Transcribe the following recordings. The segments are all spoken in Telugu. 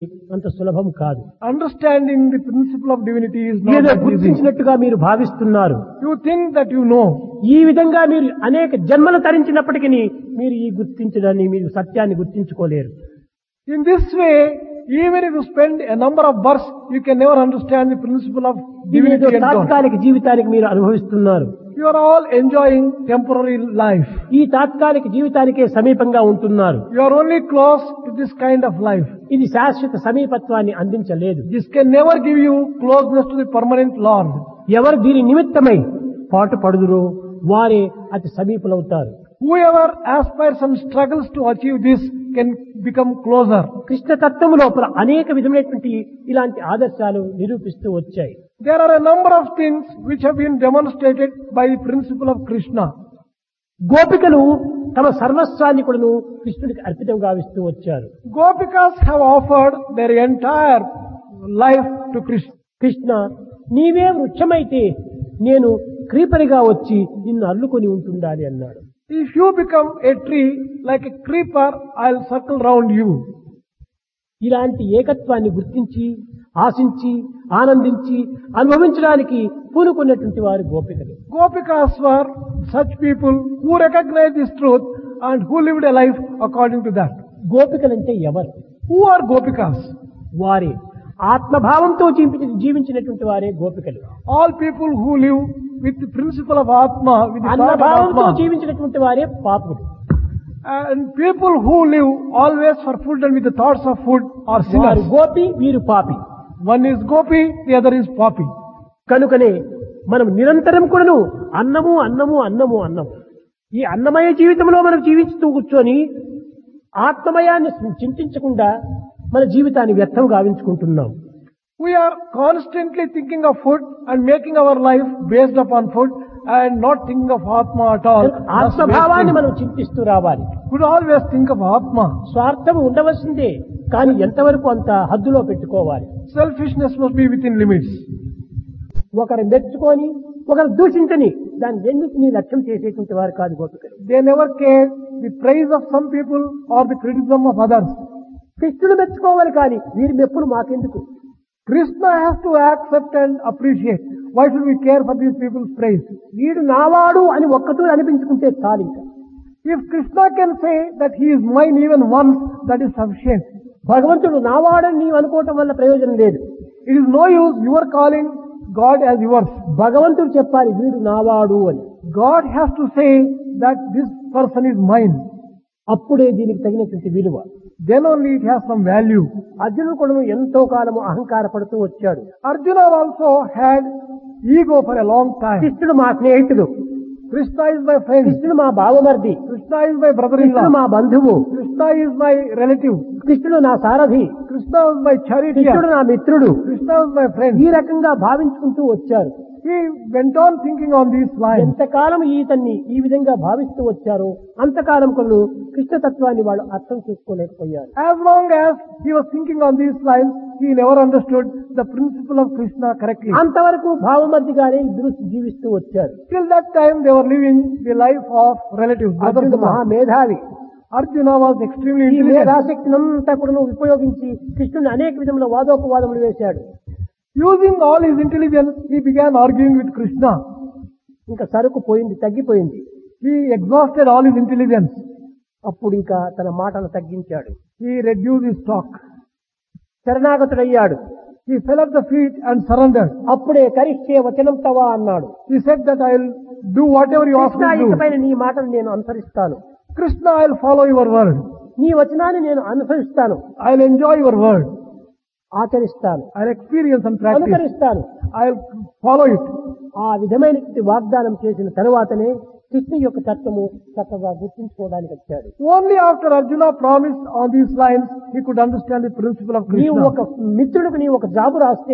అంత సులభం కాదు. Understanding the principle of divinity is not ఏదో that easy. గుర్తించినట్టుగా మీరు భావిస్తున్నారు. You think that you know. ఈ విధంగా మీరు అనేక జన్మలు తరించినప్పటికీ మీరు ఈ గుర్తించడాన్ని మీరు సత్యాన్ని గుర్తించుకోలేరు. In this way, even if you spend a number of births, you can never understand the principle of ఇది ఏదో divinity and God. తాత్కాలిక జీవితానికి మీరు అనుభవిస్తున్నారు. You are all enjoying temporary life. ఈ తాత్కాలిక జీవితానికే సమీపంగా ఉంటున్నారు. You are only close to this kind of life. ఇది శాశ్వత సమీపత్వాన్ని అందించలేదు. This can never give you closeness to the permanent Lord. ఎవరు దీని నిమిత్తమై పాటు పడుదురో వారే అతి సమీపులవుతారు. Whoever aspires and struggles to achieve this can become closer. కృష్ణతత్వము లోపల అనేక విధమైనటువంటి ఇలాంటి ఆదర్శాలు నిరూపిస్తూ వచ్చాయి. There are a number of things which have been demonstrated by the principle of Krishna. గోపికలు తమ సర్వస్వాన్ని కూడాను కృష్ణుడికి అర్పితం గావిస్తూ వచ్చారు. Gopikas have offered their entire life to Krishna. Krishna నీవే వృక్షమైతే నేను క్రీపరిగా వచ్చి నిన్ను అల్లుకొని ఉంటుండాలి అన్నాడు. If you become a tree like a creeper, I'll circle round you. ఇలాంటి ఏకత్వాన్ని గుర్తించి ఆశించి ఆనందించి అనుభవించడానికి పూనుకున్నటువంటి వారు గోపికలు. Gopikas were such people who recognized this truth and who lived a life according to that. గోపికలంటే ఎవరు? Who are Gopikas? వారే ఆత్మభావంతో జీవించినటువంటి వారే గోపికలు. All people who live with the principle of Atma, with the thought of అన్నభావంతో Atma. జీవించినటువంటి వారే పాపులు. And people who live always for food and with the thoughts of food are వారు sinners. గోపి వీరు పాపి. One is Gopi, the other is Papi. కనుకనే మనం నిరంతరం కూడాను అన్నము అన్నము అన్నము అన్నము ఈ అన్నమయ జీవితంలో మనం జీవిస్తూ కూర్చొని ఆత్మమయాన్ని చింతించకుండా మన జీవితాన్ని వ్యర్థం గావించుకుంటున్నాం. We are constantly thinking of food and making our life based upon food and not thinking of Atma at all. ఆత్మభావాన్ని మనం చింతిస్తూ రావాలి. We should always think of Atma. స్వార్థం ఉండవలసిందే, కానీ ఎంతవరకు అంత హద్దులో పెట్టుకోవాలి. Selfishness must be within limits. ఒకరు మెచ్చుకొని ఒకరు దూషించని దాని రెండింటినీ లక్ష్యం చేసేటువంటి వారు కాదు గోపికలు. They never care the praise of some people or the criticism of others. కృష్ణుడు మెచ్చుకోవాలి, కానీ వీరి మెప్పులు మాకెందుకు? Krishna has to accept and appreciate. Why should we care for these people's praise? వీడు నావాడు అని ఒక్కతూ అనిపించుకుంటే చాలు. ఇంకా If Krishna can say that he is mine even once, that is sufficient. భగవంతుడు నావాడని నీవు అనుకోవటం వల్ల ప్రయోజనం లేదు. It is no use you are calling God as yours. భగవంతుడు చెప్పాలి వీడు నావాడు అని. God has to say that this person is mine. అప్పుడే దీనికి తగినటువంటి విలువ. Then only it has some value. అర్జునుడు కూడా ఎంతో కాలము అహంకారపడుతూ వచ్చాడు. Arjuna also had ego for a long time. కృష్ణుడు మా స్నేహితుడు, Krishna is my friend. కృష్ణుడు మా బావమర్ది, Krishna is my brother-in-law. కృష్ణుడు మా బంధువు, Krishna is my relative. కృష్ణుడు నా సారథి, Krishna is my charioteer. కృష్ణుడు నా మిత్రుడు. Krishna is my friend. ఈ రకంగా భావించుకుంటూ వచ్చారు. He went on thinking on these lines. ఎంతకాలం ఈతన్ని ఈ విధంగా భావిస్తూ వచ్చారో అంతకాలం కొను కృష్ణతత్వాన్ని వాళ్ళు అర్థం చేసుకోలేకపోయారు. As long as he was thinking on these lines, he never understood the principle of Krishna correctly. అంతవరకు భావమర్దిగానే ఇద్దరు జీవిస్తూ వచ్చారు. Till that time they were living the life of relatives. అర్జునుడు మహామేధావి. Arjuna was extremely ఈ intelligent. మేధాశక్తిని అంతా కూడా ఉపయోగించి కృష్ణుని అనేక విధముల వాదోపవాదములు వేశాడు. Using all his intelligence, he began arguing with Krishna. ఇంకా సరుకు పోయింది, తగ్గిపోయింది. He exhausted all his intelligence. అప్పుడు ఇంకా తన మాటను తగ్గించాడు. He reduced his talk. శరణాగతుడయ్యాడు. He fell at the feet and surrendered. అప్పుడే కరిష్యే వచనం తవా అన్నాడు. He said that I will do whatever you ask Krishna, me to do. ఇకపైన నీ మాటను నేను అనుసరిస్తాను. Krishna, I will follow your word. నీ వచనాన్ని నేను అనుసరిస్తాను, I will enjoy your word. ఆచరిస్తాను, I will experience and practice. అనుసరిస్తాను. I will follow it. ఆ విధమైనటువంటి వాగ్దానం చేసిన తరువాతనే కృష్ణ యొక్క తత్వము చక్కగా గుర్తించుకోవడానికి వచ్చాడు. Only after Arjuna promised on these lines, he could understand the principle of నీవు Krishna. ఒక మిత్రుడికి నీవు ఒక జాబు రాస్తే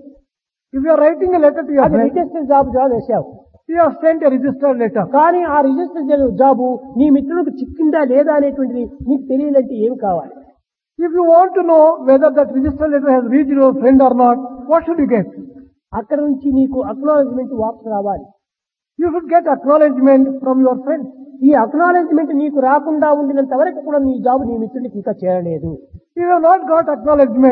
If you are writing a letter to your అది friend, రిజిస్టర్ జాబ్ వేశావు. you have sent a registered letter. కానీ ఆ రిజిస్టర్ జాబు నీ మిత్రుడికి చిక్కిందా లేదా అనేటువంటిది నీకు తెలియాలంటే ఏమి కావాలి? If you want to know whether that registered letter has reached your friend or not, what should you get? అక్కడ నుంచి నీకు అక్నాలెడ్జ్మెంట్ వాపసు రావాలి. You should get acknowledgement from your friend. ఈ అక్నాలెడ్జ్మెంట్ నీకు రాకుండా ఉండినంత వరకు కూడా నీ జాబ్ నీ మిత్రుడికి ఇంకా చేరలేదు. If you have not got acknowledgement,